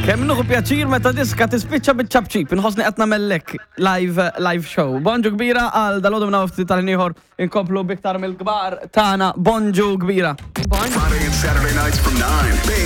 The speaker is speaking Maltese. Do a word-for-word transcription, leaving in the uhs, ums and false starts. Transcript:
Kemm nuħu pjaċir meta diska tispiċċa biċ-ċabċib, inħossni qed nagħmellek live live show. Bonġu kbira għal dal-għodu minna ftit tal-ieħor inkomplu biktar mill-kbar tagħna. Bonġu kbira. Friday and Saturday nights from nine.